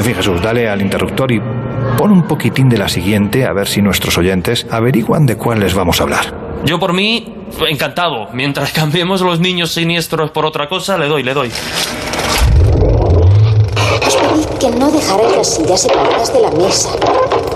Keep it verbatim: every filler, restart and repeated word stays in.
En fin, Jesús, dale al interruptor y pon un poquitín de la siguiente, a ver si nuestros oyentes averiguan de cuál les vamos a hablar. Yo por mí, encantado. Mientras cambiemos los niños siniestros por otra cosa, le doy, le doy. Os pedí que no dejarais las sillas separadas de la mesa.